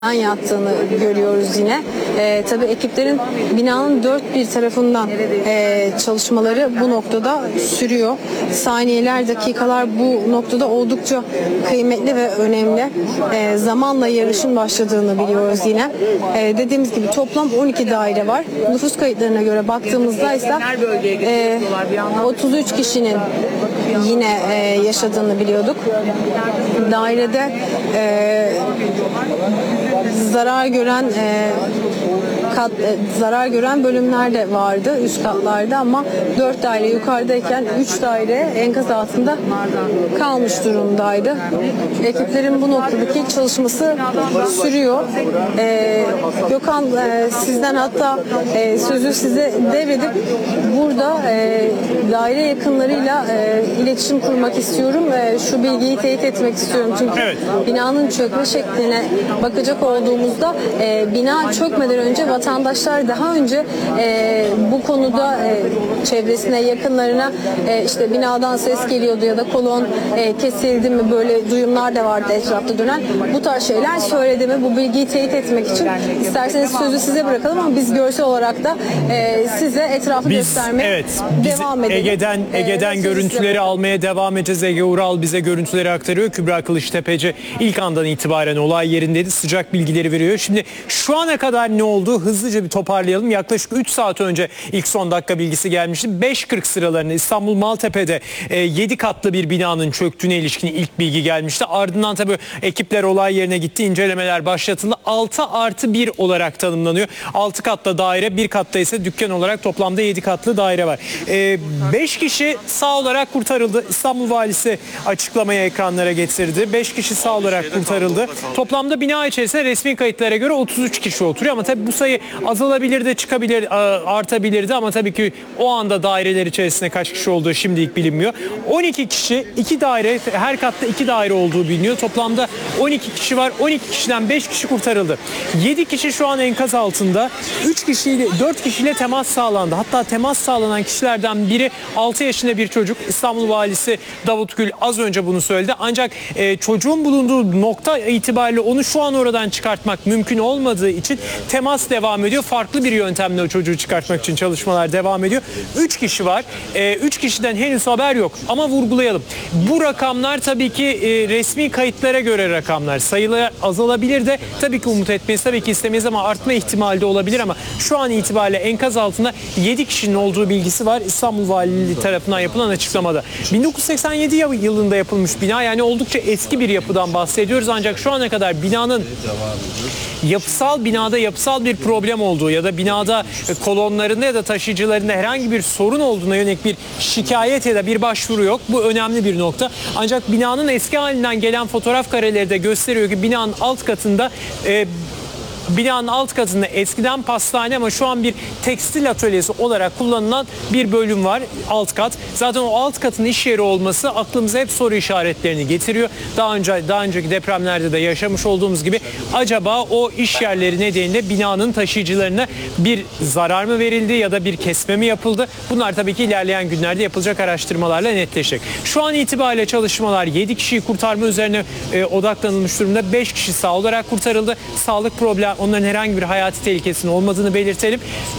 yattığını görüyoruz yine. Tabii ekiplerin binanın dört bir tarafından çalışmaları bu noktada sürüyor. Saniyeler, dakikalar bu noktada oldukça kıymetli ve önemli. Zamanla yarışın başladığını biliyoruz yine. Dediğimiz gibi toplam 12 daire var. Nüfus kayıtlarına göre baktığımızda ise 33 kişinin yine yaşadığını biliyorduk. Dairede zarar gören bölümler de vardı üst katlarda ama 4 daire yukarıdayken 3 daire enkaz altında kalmış durumdaydı. Ekiplerin bu noktadaki çalışması sürüyor. Gökhan, sizden hatta sözü size devredip burada daire yakınlarıyla iletişim kurmak istiyorum. Şu bilgiyi teyit etmek istiyorum. Çünkü binanın çökme şekline bakacak olduğumuzda bina çökmeden önce vatandaşlar daha önce bu konuda çevresine, yakınlarına işte binadan ses geliyordu ya da kolon kesildi mi, böyle duyumlar da vardı etrafta dönen. Bu tarz şeyler söyledi mi? Bu bilgiyi teyit etmek için isterseniz sözü size bırakalım ama biz görsel olarak da size etrafı göstermeye devam edelim. Ege'den görüntüleri almaya devam edeceğiz. Ege Ural bize görüntüleri aktarıyor. Kübra Kılıçtepeci ilk andan itibaren olay yerindeydi. Sıcak bilgileri veriyor. Şimdi şu ana kadar ne oldu? Hızlıca bir toparlayalım. Yaklaşık 3 saat önce ilk son dakika bilgisi gelmişti. 5.40 sıralarında İstanbul Maltepe'de 7 katlı bir binanın çöktüğüne ilişkin ilk bilgi gelmişti. Ardından tabii ekipler olay yerine gitti. İncelemeler başlatıldı. 6+1 olarak tanımlanıyor. 6 katlı daire, 1 katta ise dükkan olarak toplamda 7 katlı daire var. 5 kişi sağ olarak kurtarıldı. İstanbul Valisi açıklamayı ekranlara getirdi. 5 kişi sağ olarak kurtarıldı. Toplamda bina içerisinde resmi kayıtlara göre 33 kişi oturuyor ama tabii bu sayı azalabilir de çıkabilir, artabilirdi ama tabii ki o anda daireler içerisinde kaç kişi olduğu şimdilik bilinmiyor. 12 kişi, 2 daire, her katta 2 daire olduğu biliniyor. Toplamda 12 kişi var. 12 kişiden 5 kişi kurtarıldı. 7 kişi şu an enkaz altında. 4 kişiyle temas sağlandı. Hatta temas sağlanan kişilerden biri 6 yaşında bir çocuk. İstanbul Valisi Davut Gül az önce bunu söyledi. Ancak çocuğun bulunduğu nokta itibariyle onu şu an oradan çıkartmak mümkün olmadığı için temas devam ediyor. Farklı bir yöntemle o çocuğu çıkartmak için çalışmalar devam ediyor. 3 kişi var. 3 kişiden henüz haber yok. Ama vurgulayalım. Bu rakamlar tabii ki resmi kayıtlara göre rakamlar. Sayılar azalabilir de tabii ki umut etmeyiz. Tabii ki istemeyiz ama artma ihtimali de olabilir ama şu an itibariyle enkaz altında 7 kişinin olduğu bilgisi var. İstanbul Valiliği tarafından yapılan açıklamada. 1987 yılında yapılmış bina, yani oldukça eski bir yapıdan bahsediyoruz ancak şu ana kadar binanın binada yapısal bir problem olduğu ya da binada kolonlarında ya da taşıyıcılarında herhangi bir sorun olduğuna yönelik bir şikayet ya da bir başvuru yok. Bu önemli bir nokta. Ancak binanın eski halinden gelen fotoğraf kareleri de gösteriyor ki binanın alt katında eskiden pastane ama şu an bir tekstil atölyesi olarak kullanılan bir bölüm var, alt kat. Zaten o alt katın iş yeri olması aklımıza hep soru işaretlerini getiriyor. Daha önceki depremlerde de yaşamış olduğumuz gibi acaba o iş yerleri nedeniyle binanın taşıyıcılarına bir zarar mı verildi ya da bir kesme mi yapıldı? Bunlar tabii ki ilerleyen günlerde yapılacak araştırmalarla netleşecek. Şu an itibariyle çalışmalar 7 kişiyi kurtarma üzerine odaklanılmış durumda. 5 kişi sağ olarak kurtarıldı. Sağlık problemi, onların herhangi bir hayati tehlikesinin olmadığını belirtelim.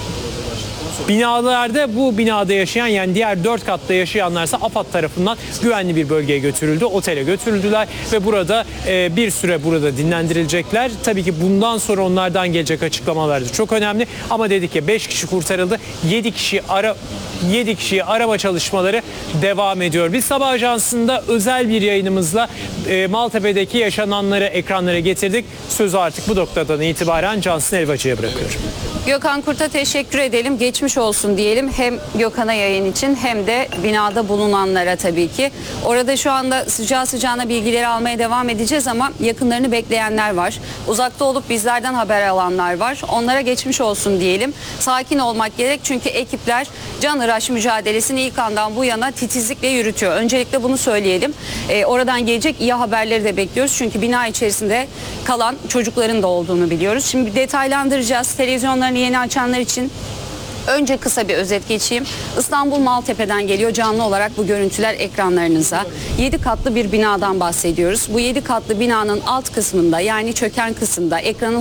Bu binada yaşayan, yani diğer 4 katta yaşayanlarsa AFAD tarafından güvenli bir bölgeye götürüldü. Otele götürüldüler ve burada bir süre burada dinlendirilecekler. Tabii ki bundan sonra onlardan gelecek açıklamalar da çok önemli. Ama dedik ya 5 kişi kurtarıldı. 7 kişiyi arama çalışmaları devam ediyor. Biz Sabah Ajansı'nda özel bir yayınımızla Maltepe'deki yaşananları ekranlara getirdik. Sözü artık bu noktadan itibaren Cansın Elbacı'ya bırakıyorum. Gökhan Kurt'a teşekkür edelim. Geçmiş olsun diyelim. Hem Gökhan'a yayın için hem de binada bulunanlara tabii ki. Orada şu anda sıcağı sıcağına bilgileri almaya devam edeceğiz ama yakınlarını bekleyenler var. Uzakta olup bizlerden haber alanlar var. Onlara geçmiş olsun diyelim. Sakin olmak gerek çünkü ekipler canhıraş mücadelesini ilk andan bu yana titizlikle yürütüyor. Öncelikle bunu söyleyelim. Oradan gelecek iyi haberleri de bekliyoruz. Çünkü bina içerisinde kalan çocukların da olduğunu biliyoruz. Şimdi detaylandıracağız. Televizyonlarını yeni açanlar için Önce kısa bir özet geçeyim. İstanbul Maltepe'den geliyor canlı olarak bu görüntüler ekranlarınıza. 7 katlı bir binadan bahsediyoruz. Bu 7 katlı binanın alt kısmında, yani çöken kısımda, ekranın